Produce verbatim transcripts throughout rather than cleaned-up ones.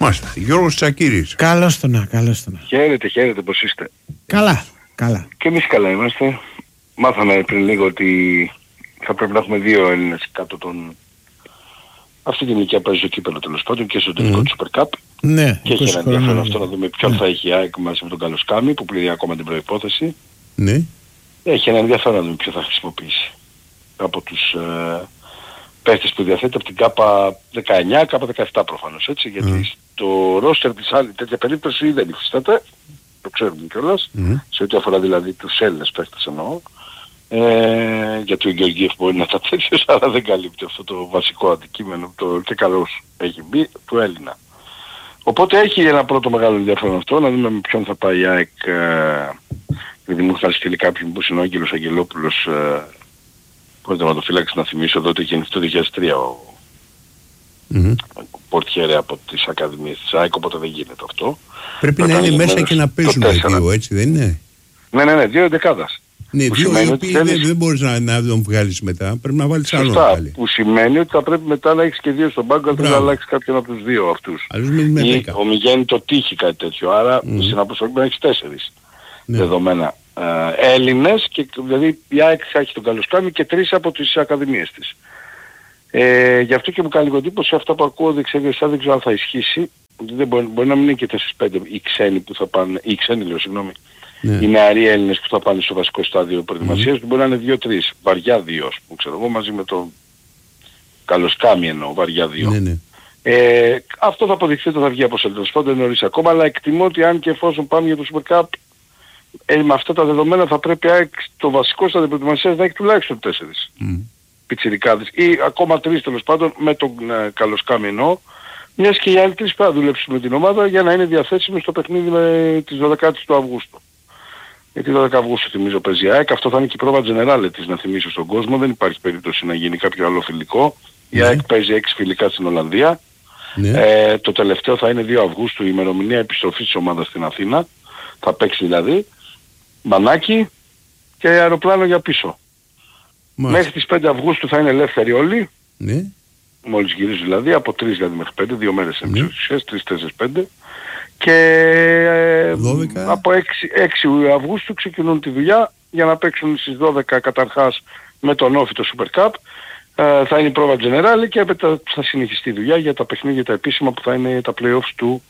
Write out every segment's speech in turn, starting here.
Ερχόμαστε. Γιώργος Τσακίρης. Καλώς το να, καλώς το να. Χαίρετε, χαίρετε, πώς είστε? Καλά, καλά. Και εμείς καλά είμαστε. Μάθαμε πριν λίγο ότι θα πρέπει να έχουμε δύο Έλληνες κάτω των... Αυτή την ηλικία παίζει στο κύπελλο τέλος πάντων και στο τελικό του Super Cup. Ναι, και έχει ένα ενδιαφέρον αυτό να δούμε ποιον ναι. θα έχει η ΑΕΚ μαζί με τον Καλοσκάμι που πληρεί ακόμα την προϋπόθεση. Ναι. Έχει ένα ενδιαφέρον να δούμε ποιο θα χρησιμοποιήσει από τους ε, παίχτες που διαθέτει από την ΚΑΠΑ δεκαεννιά, ΚΑΠΑ δεκαεπτά προφανώς, έτσι, γιατί mm. το ρόστερ της άλλης τέτοια περίπτωση δεν υφίσταται, το ξέρουμε κιόλας, mm. σε ό,τι αφορά δηλαδή τους Έλληνες παίχτες εννοώ, ε, γιατί ο Γεωργίευ μπορεί να τα τέτοιος, αλλά δεν καλύπτει αυτό το βασικό αντικείμενο, το και καλώς έχει μπει, του Έλληνα. Οπότε έχει ένα πρώτο μεγάλο ενδιαφέρον αυτό, να δούμε με ποιον θα πάει η ΑΕΚ, γιατί μου είχαν στείλει κάποιον που είναι ο Άγγελος Αγγελόπουλος, ε, πώς να το φύλαξε να θυμίσω, εδώ ότι είχε γεννηθεί το δύο χιλιάδες τρία ο mm-hmm. πορτιέρε από τις Ακαδημίες της ΑΕΚ, οπότε δεν γίνεται αυτό. Πρέπει να είναι μέσα και να παίζουν οι δύο, έτσι δεν είναι? Ναι, ναι, ναι, δύο εντεκάδας. Ναι, δύο οι οποίοι δεν, δεν μπορείς να, να τον βγάλεις μετά, πρέπει να βάλεις άλλον πάλι. Που σημαίνει ότι θα πρέπει μετά να έχεις και δύο στον πάγκο, αλλά να αλλάξεις κάποιον από τους δύο αυτούς. Ή ο Μιγέννη το τύχει κάτι τέτοιο, άρα mm. στην αποστολή να έχεις τέσσερις ναι. δεδομένα ε, Έλληνες, και δηλαδή η ΑΕΚ θα έχει τον Καλοσκάμι και τρεις από τις Ακαδημίες της. Ε, γι' αυτό και μου κάνει λίγο εντύπωση αυτά που ακούω δεξιά-δεξιά, δεν ξέρω αν θα ισχύσει. Δεν μπορεί, μπορεί να μην είναι και τέσσερα πέντε οι ξένοι που θα πάνε, οι ξένοι λέω συγγνώμη. Ναι. Οι νεαροί Έλληνες που θα πάνε στο βασικό στάδιο προετοιμασίας, mm. μπορεί να είναι δύο τρεις, βαριά δύο, ας πούμε, ξέρω εγώ, μαζί με τον Καλοσκάμι εννοώ, βαριά δύο. Ναι, ναι. Ε, αυτό θα αποδειχθεί όταν θα βγει από τέλος πάντων νωρίς ακόμα, αλλά εκτιμώ ότι αν και εφόσον πάμε για το Super Cup, ε, με αυτά τα δεδομένα θα πρέπει το βασικό στάδιο προετοιμασίας να έχει τουλάχιστον τέσσερις mm. πιτσιρικάδες ή ακόμα τρεις τέλος πάντων με τον ε, Καλοσκάμι εννοώ, μιας και οι άλλοι τρεις πρέπει να δουλέψουν με την ομάδα για να είναι διαθέσιμοι στο παιχνίδι με τις δώδεκα του Αυγούστου. Γιατί δώδεκα Αυγούστου θυμίζω παίζει η ΑΕΚ, αυτό θα είναι και η πρόβα τζενεράλε της, να θυμίσω στον κόσμο, δεν υπάρχει περίπτωση να γίνει κάποιο άλλο φιλικό. Η ΑΕΚ παίζει έξι φιλικά στην Ολλανδία. Ναι. Ε, το τελευταίο θα είναι δύο Αυγούστου, η ημερομηνία επιστροφής της ομάδας στην Αθήνα. Θα παίξει δηλαδή μπανάκι και αεροπλάνο για πίσω. Μάλιστα. Μέχρι τις πέντε Αυγούστου θα είναι ελεύθεροι όλοι. Ναι. Μόλις γυρίζουν δηλαδή, από τρεις δηλαδή μέχρι πέντε, δύο μέρες εμείς ουσίες, τρεις, τέσσερις, πέντε. Και δώδεκα. Από έξι Αυγούστου ξεκινούν τη δουλειά για να παίξουν στις δώδεκα καταρχάς με τον Όφη το Super Cup. Ε, θα είναι η πρόβα Generale και έπειτα θα συνεχιστεί η δουλειά για τα παιχνίδια τα επίσημα που θα είναι τα play-offs του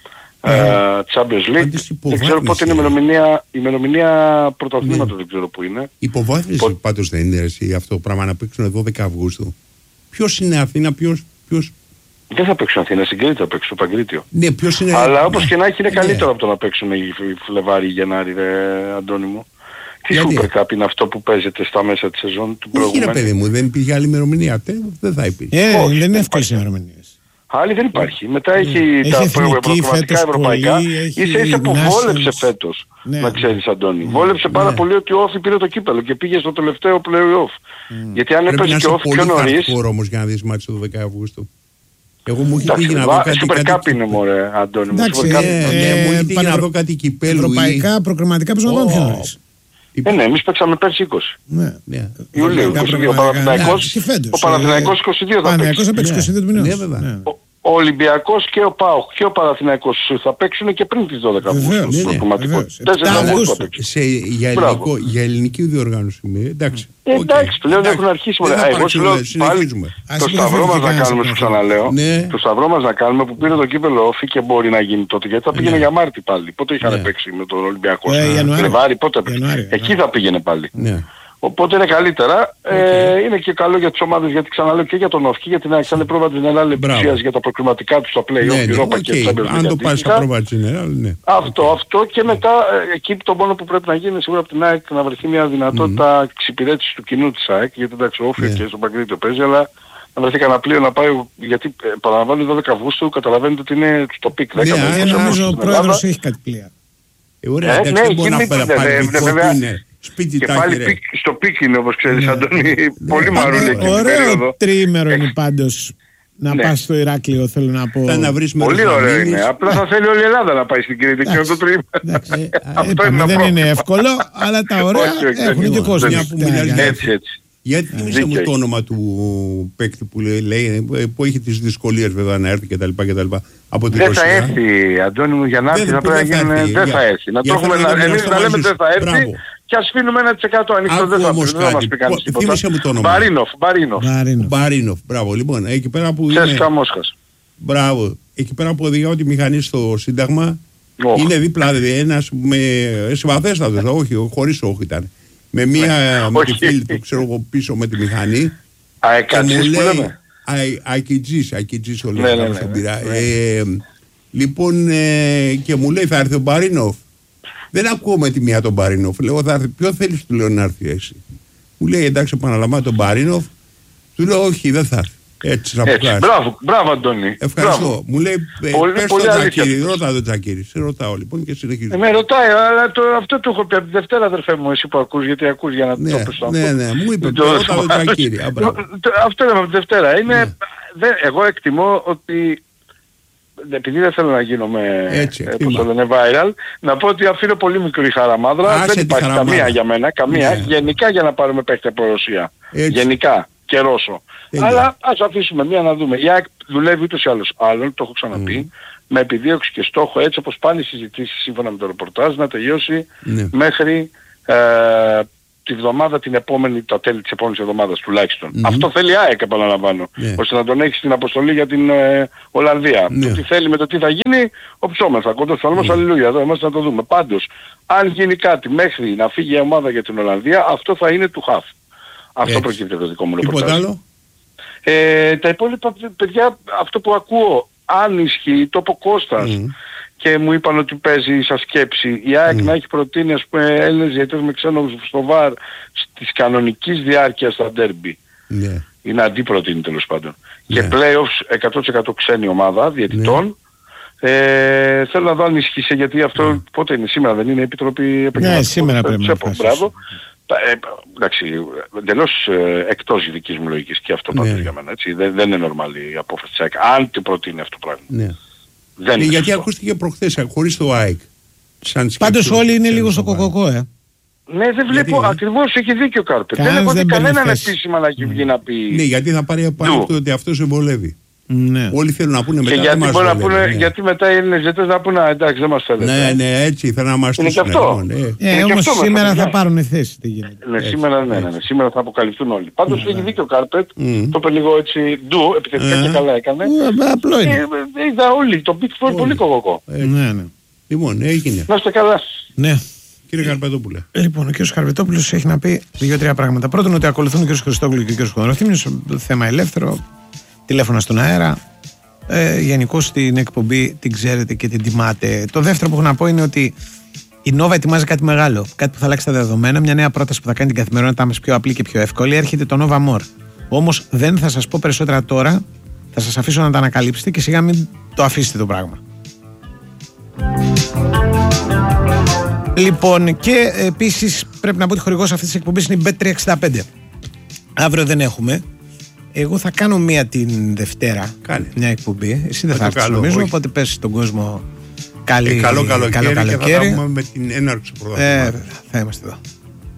ε, Champions League. Δεν ξέρω πότε είναι η ημερομηνία, η ημερομηνία πρωταθλήματος, ναι. Δεν ξέρω που είναι. Υποβάθμιση Πο... πάντως δεν είναι εσύ, αυτό το πράγμα να παίξουν δώδεκα Αυγούστου. Ποιος είναι Αθήνα, ποιος... ποιος... Δεν θα παίξουν Αθήνα, στην Κρήτη θα παίξουν, στο Παγκρίτιο. Ναι, ποιος είναι... Αλλά όπως και να έχει είναι ναι. καλύτερο από το να παίξουν οι Φλεβάρι, Γενάρη, ρε Αντώνη μου. Τι Super Cup είναι αυτό που παίζεται στα μέσα της σεζόν του προηγούμενου? Όχι ρε παιδί μου, δεν υπήρχε άλλη ημερομηνία, δεν θα υπήρχε. Ε, όχι, δεν είναι εύκολες ημερομηνίες. Άλλη δεν υπάρχει. Μετά έχει, έχει τα προγραμματικά ευρωπαϊκά. Ίσα ίσα που βόλεψε φέτος, ναι. Να ξέρεις Αντώνη. Ναι. Βόλεψε πάρα ναι. πολύ ότι ο Όφη πήρε το κύπελλο και πήγε στο τελευταίο play-off. Mm. Γιατί αν έπαιζε και ο Όφη πιο νωρίς... Πρέπει να όμως για να δεις μάτι το δώδεκα Αυγούστου. Εγώ μου είχε τύχει να δω κάτι... Super Cup είναι μωρέ Αντώνη μου. Μου είχε τύχει να δω κάτι κυπέλλου. Ευρωπαϊκά προγραμματικά πρέπει να πάμε πιο νωρίς. Ε, ναι, εμείς παίξαμε πέρσι είκοσι. Ναι, ναι. Ιουλίου, είκοσι δύο, ο Παναθηναϊκός, ο Παναθηναϊκός είκοσι δύο θα παίξει. θα παίξει είκοσι δύο του μηνός. Ναι, ο Ολυμπιακός και ο ΠΑΟΚ και ο Παναθηναϊκός θα παίξουν και πριν τις δώδεκα Αυγούστου. τέσσερα Αυγούστου θα παίξουν. Για ελληνική διοργάνωση, εντάξει. Εντάξει, πλέον έχουν αρχίσει. Εγώ σου λέω πάλι το σταυρό μας να κάνουμε, σου ξαναλέω, το σταυρό μας να κάνουμε που πήρε το κύπελλο Όφη και μπορεί να γίνει τότε, γιατί θα πήγαινε για Μάρτι πάλι. Πότε είχαν παίξει με τον Ολυμπιακό? Φλεβάρι, πότε παίξει? Εκεί θα πήγαινε πάλι. Οπότε είναι καλύτερα. Okay. Ε, είναι και καλό για τις ομάδες, γιατί ξαναλέω και για τον Όφη και για την ΑΕΚ. Θα είναι πρόβα Generale επισίας για τα προκριματικά τους στα play-off, ναι, ναι, Europa okay. και Champions League. Αν το πάρεις στα πρόβα Generale, ναι. Αυτό, αυτό και μετά ε, εκεί το μόνο που πρέπει να γίνει είναι σίγουρα από την ΑΕΚ να βρεθεί μια δυνατότητα mm. εξυπηρέτησης του κοινού της ΑΕΚ. Γιατί εντάξει ο Όφη yeah. και στον Παγκρίτιο παίζει, αλλά να βρεθεί κανένα πλοίο να πάει, γιατί ε, παραλαμβάνω δώδεκα Αυγούστου, καταλαβαίνετε ότι είναι στο πικ. Ναι, νομίζω ο πρόεδρος έχει κάτι πλοία. Ωραία, εντάξει, δεν μπορεί να πάρει σπίτι και πάλι πικ, στο πικ είναι όπως ξέρεις ναι. Αντώνη, πολύ μαρούλη εκεί. Ωραίο τριήμερο είναι πάντως να ναι. πας στο Ηράκλειο, θέλω να πω. Να βρεις πολύ ωραίο είναι, απλά θα θέλει όλη η Ελλάδα να πάει στην Κρήτη και το τριήμερο. Αυτό είναι δεν είναι εύκολο, αλλά τα ωραία έχουν και κόσμο. Έτσι έτσι. Γιατί θυμίσαι μου το όνομα του παίκτη που, λέει, που έχει τις δυσκολίες βέβαια να έρθει κτλ. Από την δεν θα έρθει, Αντώνη μου, για να έρθει θα πρέπει να γίνει. Δεν θα έρθει. Να το έχουμε, εμείς να λέμε δεν θα έρθει και ας αφήνουμε ένα τοις εκατό ανοιχτό. Δεν θα μας πει κανείς τίποτα. Θύμισε μου το όνομα. Μπαρίνοφ, Μπαρίνοφ. Μπαρίνοφ, μπράβο. Λοιπόν, εκεί πέρα που Τσέσκα Μόσχας. Μπράβο. Εκεί πέρα που οδηγάω τη μηχανή στο Σύνταγμα, είναι δίπλα ένας με συμπαθέστατος, όχι, χωρίς όχι ήταν. Με μία με τη φίλη του, ξέρω εγώ, πίσω με τη μηχανή. Αεκατζής που λέμε. Αικιτζής, Αικιτζής ο λέγαμε στον πειρά. Λοιπόν, και μου λέει θα έρθει ο Μπαρίνοφ. Δεν ακούω με τη μία τον Μπαρίνοφ. Λέω θα έρθει, ποιο θέλεις του λέω να έρθει εσύ. Μου λέει εντάξει επαναλαμβάνω τον Μπαρίνοφ. Του λέω όχι δεν θα έρθει. Έτσι, Έτσι. Μπράβο, μπράβο Αντώνη. Ευχαριστώ. Μπράβο. Μου λέει πολύ, πες πολύ τον Τζακίρη, ρώτα τον Τζακίρη. Σε ρωτάω λοιπόν και συνεχίζω. Ε, με ρωτάει, αλλά το, αυτό το έχω πει από τη Δευτέρα αδερφέ μου, εσύ που ακούς, γιατί ακούς για να ναι, το πεις. Ναι, ναι, μου είπε, ρώτα τον Τζακίρη. Αυτό είναι από τη Δευτέρα. Είναι, ναι. δε, εγώ εκτιμώ ότι, επειδή δεν θέλω να γίνομαι πώς το λένε viral, να πω ότι αφήνω πολύ μικρή χαραμάδρα. Άσε δεν υπάρχει χαραμάδρα. Καμία για μένα, καμία. Ναι. Γενικά για να πάρουμε παίχτη από Ρωσία. Έτσι. Γενικά. Και Ρώσο. Τέλεια. Αλλά ας αφήσουμε μία να δούμε. Η ΑΕΚ δουλεύει ούτως ή άλλως άλλων, το έχω ξαναπεί, mm. με επιδίωξη και στόχο, έτσι όπως πάνε οι συζητήσεις σύμφωνα με το ρεπορτάζ, να τελειώσει mm. μέχρι ε, τη βδομάδα την επόμενη, το τέλη της επόμενης εβδομάδας τουλάχιστον. Mm. Αυτό θέλει η ΑΕΚ, επαναλαμβάνω, yeah. ώστε να τον έχει στην αποστολή για την ε, Ολλανδία. Yeah. Το τι θέλει με το τι θα γίνει, οψόμεθα, κοντός θαλμός, mm. αλληλούια, εδώ είμαστε να το δούμε. Πάντως, αν γίνει κάτι μέχρι να φύγει η ομάδα για την Ολλανδία, αυτό θα είναι του χαφ. Αυτό προκύπτει το δικό μου ρεπορτάζ. Ε, τα υπόλοιπα παιδιά, αυτό που ακούω, αν ισχύει, το από Κώστας mm. και μου είπαν ότι παίζει σαν σκέψη, η ΑΕΚ mm. να έχει προτείνει ας πούμε Έλληνες διαιτητές με ξένους στο βαρ της κανονικής διάρκειας στα ντέρμπι. Yeah. Είναι αντίπροτείνει τέλος πάντων. Yeah. Και playoffs εκατό τοις εκατό ξένη ομάδα διαιτητών. Yeah. Ε, θέλω να δω αν ισχύσε γιατί αυτό mm. πότε είναι σήμερα, δεν είναι η Επιτροπή Επαγγελματικών. Ναι, σήμερα πρέπει να μπράβο. Ε, εντάξει, εντελώς ε, εκτός δικής μου λογικής και αυτό πάντως ναι. για μένα, έτσι. Δεν, δεν είναι νορμάλη η απόφαση της ΑΕΚ, αν την προτείνει αυτό το πράγμα. Ναι. Δεν είναι γιατί ακούστηκε προχθές, χωρίς το ΑΕΚ. Πάντως όλοι είναι λίγο στο κοκοκό, ε. Ναι, δεν βλέπω, γιατί, ακριβώς έχει δίκιο ο Κάρπετ. Δεν έχω δει κανέναν επίσημα να βγει να πει... Ναι, γιατί θα πάρει επάνω αυτό ότι αυτό σε βολεύει. Ναι. Όλοι θέλουν να πούνε μετά. Και γιατί, μπορεί να πούνε, ναι. γιατί μετά οι Έλληνες ζητές να πούνε εντάξει δεν μας θέλετε. Ναι, ναι, έτσι θα να μας στήσουν. Είναι και αυτό. Ναι. Ε, όμως σήμερα θα πάρουν θέση. Ναι, σήμερα, ναι, ναι, ναι, σήμερα θα αποκαλυφθούν όλοι. Πάντως έχει δίκιο ο Κάρπετ, το είπε λίγο έτσι ντου, επιθετικά και καλά έκανε. Απλό είναι. Είδα όλοι, το Big Four πολύ κοκοκό. Ναι, ναι. Λοιπόν, έγινε. Να είστε καλά. Ναι. Κύριε Καρπετόπουλε. Λοιπόν, ο κ. Καρπετόπουλος έχει να πει δύο-τρία πράγματα. Πρώτον, ότι ακολουθούν ο κ. Χριστόγλου και ο κ. Χονδροθύμιος, θέμα ελεύθερο, τηλέφωνα στον αέρα. Ε, Γενικώς την εκπομπή την ξέρετε και την τιμάτε. Το δεύτερο που έχω να πω είναι ότι η Nova ετοιμάζει κάτι μεγάλο. Κάτι που θα αλλάξει τα δεδομένα. Μια νέα πρόταση που θα κάνει την καθημερινότητά μας πιο απλή και πιο εύκολη. Έρχεται το Nova More. Όμως δεν θα σας πω περισσότερα τώρα. Θα σας αφήσω να τα ανακαλύψετε και σιγά μην το αφήσετε το πράγμα. Λοιπόν, και επίσης πρέπει να πω ότι χορηγός αυτής της εκπομπής είναι η μπετ τριακόσια εξήντα πέντε. Αύριο δεν έχουμε. Εγώ θα κάνω μία την Δευτέρα. Κάνε. Μια εκπομπή. Εσύ δεν θα έρθεις νομίζω, οπότε πες στον κόσμο καλή, ε, καλό καλοκαίρι, καλό καλοκαίρι. Και θα πάμε με την έναρξη πρωταθλήματος. Ε, θα είμαστε εδώ.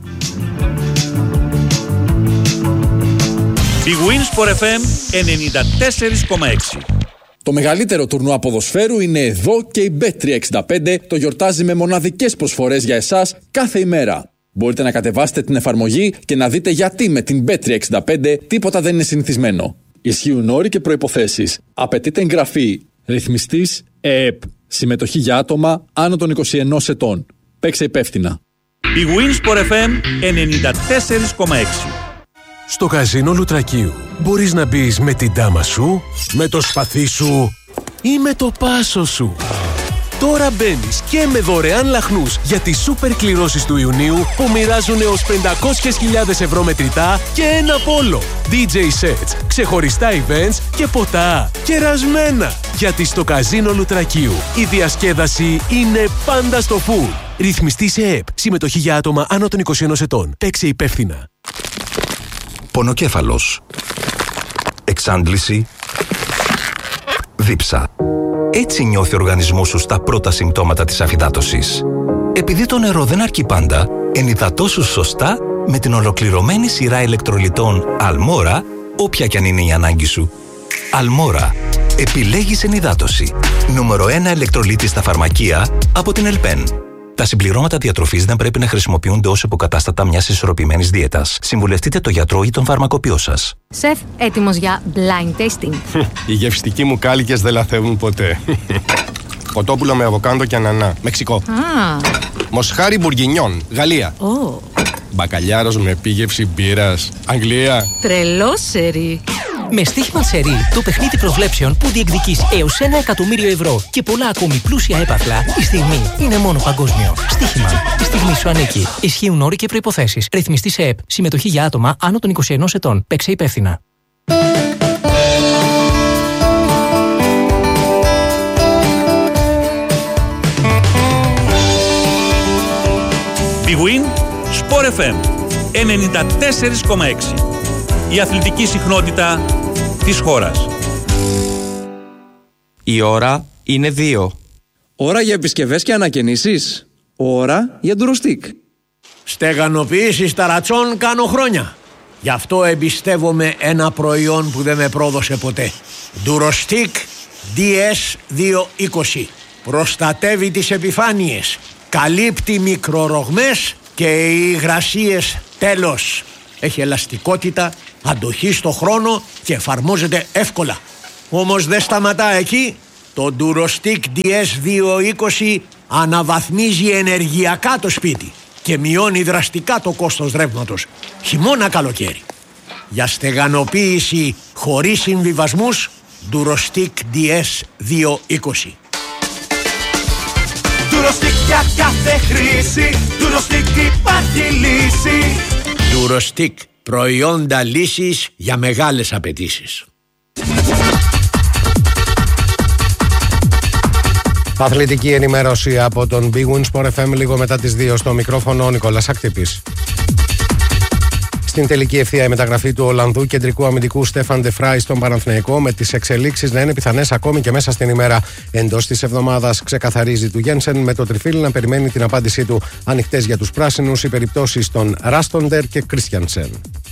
Η Winsport εφ εμ ενενήντα τέσσερα κόμμα έξι. Το μεγαλύτερο τουρνουά ποδοσφαίρου είναι εδώ και η μπετ τριακόσια εξήντα πέντε το γιορτάζει με μοναδικές προσφορές για εσάς κάθε ημέρα. Μπορείτε να κατεβάσετε την εφαρμογή και να δείτε γιατί με την μπετ τριακόσια εξήντα πέντε τίποτα δεν είναι συνηθισμένο. Ισχύουν όροι και προϋποθέσεις. Απαιτείται εγγραφή. Ρυθμιστής ΕΕΠ. Συμμετοχή για άτομα άνω των είκοσι ενός ετών. Παίξε υπεύθυνα. Η Winsport εφ εμ ενενήντα τέσσερα κόμμα έξι. Στο καζίνο Λουτρακίου μπορείς να μπεις με την τάμα σου, με το σπαθί σου ή με το πάσο σου. Τώρα μπαίνεις και με δωρεάν λαχνούς για τις σούπερ κληρώσεις του Ιουνίου που μοιράζουν έως πεντακόσιες χιλιάδες ευρώ μετρητά και ένα πόλο. ντι τζέι sets, ξεχωριστά events και ποτά κερασμένα. Γιατί στο καζίνο Λουτρακίου η διασκέδαση είναι πάντα στο full. Ρυθμιστή σε ΕΕΠ. Συμμετοχή για άτομα άνω των είκοσι ενός ετών. Παίξε υπεύθυνα. Πονοκέφαλος. Εξάντληση. Δίψα. Έτσι νιώθει ο οργανισμός σου στα πρώτα συμπτώματα της αφυδάτωσης. Επειδή το νερό δεν αρκεί πάντα, ενυδατώσου σωστά με την ολοκληρωμένη σειρά ηλεκτρολιτών Αλμόρα, όποια κι αν είναι η ανάγκη σου. Αλμόρα. Επιλέγεις ενυδάτωση. Νούμερο ένα ηλεκτρολίτη στα φαρμακεία από την Ελπέν. Τα συμπληρώματα διατροφής δεν πρέπει να χρησιμοποιούνται ως υποκατάστατα μιας ισορροπημένης δίαιτας. Συμβουλευτείτε το γιατρό ή τον φαρμακοποιό σας. Σεφ, έτοιμος για blind tasting. Οι γευστικοί μου κάλικες δεν λαθεύουν ποτέ. Κοτόπουλο με αβοκάντο και ανανά. Μεξικό. Ah. Μοσχάρι μπουργκινιόν. Γαλλία. Oh. Μπακαλιάρος με επίγευση μπύρας. Αγγλία. Τρελό σερί. Με στοίχημα σερί, το παιχνίδι προβλέψεων που διεκδικείς έως ένα εκατομμύριο ευρώ και πολλά ακόμη πλούσια έπαθλα, η στιγμή είναι μόνο παγκόσμιο. Στοίχημα. Η στιγμή σου ανήκει. Ισχύουν όροι και προϋποθέσεις. Ρυθμιστή σε ΕΠ. Συμμετοχή για άτομα άνω των είκοσι ενός ετών. Παίξε υπεύθυνα. Big Win, Sport εφ εμ ενενήντα τέσσερα κόμμα έξι. Η αθλητική συχνότητα της χώρας. Η ώρα είναι δύο. Ώρα για επισκευές και ανακαινήσεις. Ώρα για ντουροστικ. Στεγανοποιήσεις ταρατσών κάνω χρόνια. Γι' αυτό εμπιστεύομαι ένα προϊόν που δεν με πρόδωσε ποτέ. Ντουροστικ ντι ες διακόσια είκοσι. Προστατεύει τις επιφάνειες. Καλύπτει μικρορογμές και υγρασίες τέλος. Έχει ελαστικότητα, αντοχή στο χρόνο και εφαρμόζεται εύκολα. Όμως δεν σταματά εκεί. Το Durostick ντι ες διακόσια είκοσι αναβαθμίζει ενεργειακά το σπίτι και μειώνει δραστικά το κόστος ρεύματος, χειμώνα καλοκαίρι. Για στεγανοποίηση χωρίς συμβιβασμούς, Durostick ντι ες διακόσια είκοσι. Durostick για κάθε χρήση, Durostick υπάρχει λύση. Durostick, προϊόντα λύσης για μεγάλες απαιτήσεις. Αθλητική ενημέρωση από τον Big Win Sport εφ εμ λίγο μετά τις δύο. Στο μικρόφωνο ο Νικόλας Ακτύπης. Στην τελική ευθεία η μεταγραφή του Ολλανδού κεντρικού αμυντικού Στέφαν Ντε Φράι στον Παναθηναϊκό, με τις εξελίξεις να είναι πιθανές ακόμη και μέσα στην ημέρα. Εντός της εβδομάδας ξεκαθαρίζει του Γένσεν, με το τριφύλι να περιμένει την απάντησή του. Ανοιχτές για τους πράσινους οι περιπτώσεις των Ράστοντερ και Κρίστιανσεν.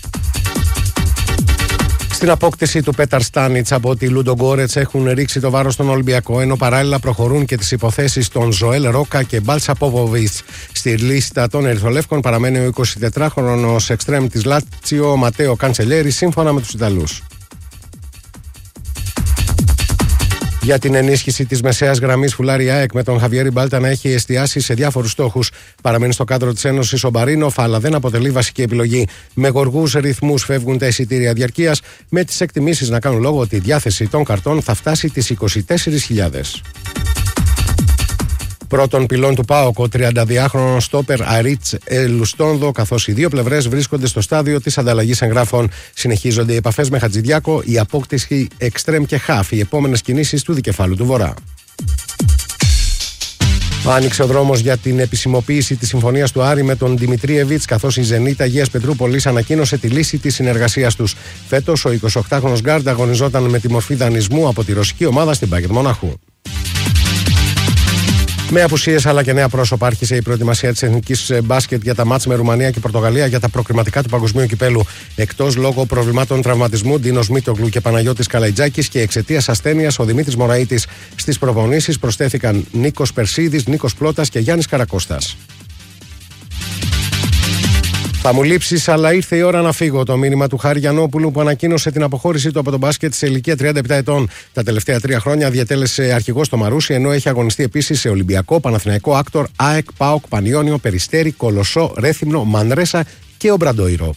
Στην απόκτηση του Πέταρ Στάνιτς από τη Λούντο Γκόρετς έχουν ρίξει το βάρος στον Ολυμπιακό, ενώ παράλληλα προχωρούν και τις υποθέσεις των Ζωέλ Ρόκα και Μπάλτσα Πόποβιτς. Στη λίστα των Ερυθρολεύκων παραμένει ο εικοσιτετράχρονος εξτρέμ της Λάτσιο Ματέο Καντσελιέρη, σύμφωνα με τους Ιταλούς. Για την ενίσχυση της μεσαίας γραμμής φουλάρη ΑΕΚ, με τον Χαβιέρη Μπάλτα να έχει εστιάσει σε διάφορους στόχους. Παραμένει στο κάδρο της Ένωσης ο Μπαρίνοφ, αλλά δεν αποτελεί βασική επιλογή. Με γοργούς ρυθμούς φεύγουν τα εισιτήρια διαρκείας, με τις εκτιμήσεις να κάνουν λόγο ότι η διάθεση των καρτών θα φτάσει τις είκοσι τέσσερις χιλιάδες. Πρώτον πυλών του ΠΑΟΚ, ο τριανταδυάχρονος στόπερ Αρίτς Ελουστόνδο, καθώς οι δύο πλευρές βρίσκονται στο στάδιο της ανταλλαγής εγγράφων. Συνεχίζονται οι επαφές με Χατζηδιάκο, η απόκτηση εξτρέμ και χαφ, οι επόμενες κινήσεις του δικεφάλου του Βορρά. Άνοιξε ο δρόμος για την επισημοποίηση της συμφωνίας του Άρη με τον Δημητρίεβιτς, καθώς η Ζενίτ Αγίας Πετρούπολης ανακοίνωσε τη λύση της συνεργασίας τους. Φέτος ο εικοσιοκτάχρονος γκάρντ αγωνιζόταν με τη μορφή δανεισμού από τη ρωσική ομάδα στην Μπάγερν Μοναχού. Με απουσίες αλλά και νέα πρόσωπα άρχισε η προετοιμασία της εθνικής μπάσκετ για τα μάτς με Ρουμανία και Πορτογαλία για τα προκριματικά του Παγκοσμίου Κυπέλου. Εκτός λόγω προβλημάτων τραυματισμού, Ντίνος Μίτογλου και Παναγιώτης Καλαϊτζάκης, και εξαιτίας ασθένειας ο Δημήτρης Μωραΐτης. Στις προπονήσεις προσθέθηκαν Νίκος Περσίδης, Νίκος Πλώτας και Γιάννης Καρακώστας. Θα μου λείψεις, αλλά ήρθε η ώρα να φύγω. Το μήνυμα του Χάρη Γιαννόπουλου, που ανακοίνωσε την αποχώρησή του από τον μπάσκετ σε ηλικία τριάντα επτά ετών. Τα τελευταία τρία χρόνια διατέλεσε αρχηγός στο Μαρούσι, ενώ έχει αγωνιστεί επίσης σε Ολυμπιακό, Παναθηναϊκό, Άκτορ, ΑΕΚ, ΠΑΟΚ, Πανιόνιο, Περιστέρι, Κολοσσό, Ρέθυμνο, Μανρέσα και Ομπραντόιρο.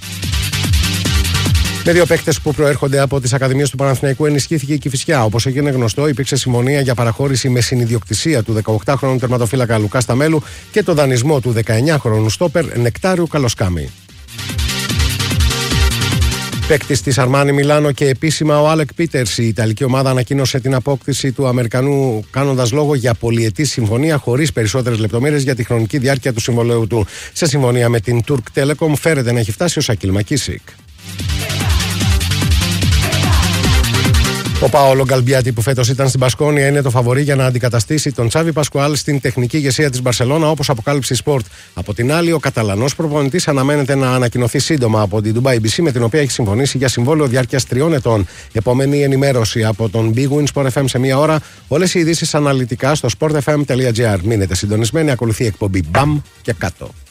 Με δύο παίκτες που προέρχονται από τις Ακαδημίες του Παναθηναϊκού ενισχύθηκε η Κηφισιά. Όπως έγινε γνωστό, υπήρξε συμφωνία για παραχώρηση με συνιδιοκτησία του δεκαοκτάχρονου τερματοφύλακα Λουκά Σταμέλου και το δανεισμό του δεκαεννιάχρονου στόπερ Νεκτάριου Καλοσκάμι. Παίκτης της Αρμάνι Μιλάνο και επίσημα ο Άλεκ Πίτερς. Η Ιταλική ομάδα ανακοίνωσε την απόκτηση του Αμερικανού, κάνοντας λόγο για πολυετή συμφωνία χωρίς περισσότερες λεπτομέρειες για τη χρονική διάρκεια του συμβολαίου του. Σε συμφωνία με την Turk Telecom φέρεται να έχει φτάσει ο Σακίλ Μακίσικ. Ο Πάολο Γκαλμπιάτη, που φέτος ήταν στην Μπασκόνια, είναι το φαβορί για να αντικαταστήσει τον Τσάβι Πασκουάλ στην τεχνική ηγεσία της Μπαρσελόνα, όπως αποκάλυψε η Sport. Από την άλλη, ο Καταλανός προπονητής αναμένεται να ανακοινωθεί σύντομα από την Dubai μπι σι, με την οποία έχει συμφωνήσει για συμβόλαιο διάρκειας τριών ετών. Επόμενη ενημέρωση από τον Big Win Sport εφ εμ σε μία ώρα. Όλες οι ειδήσεις αναλυτικά στο sport f m dot g r. Μείνετε συντονισμένοι, ακολουθεί η εκπομπή Μπαμ και κάτω.